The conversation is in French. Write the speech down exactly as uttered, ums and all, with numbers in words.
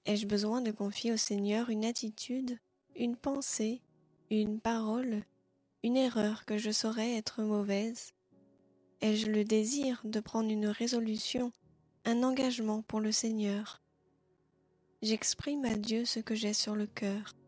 Ai-je besoin de confier au Seigneur une attitude, une pensée, une parole, une erreur que je saurais être mauvaise? Ai-je le désir de prendre une résolution, un engagement pour le Seigneur? J'exprime à Dieu ce que j'ai sur le cœur.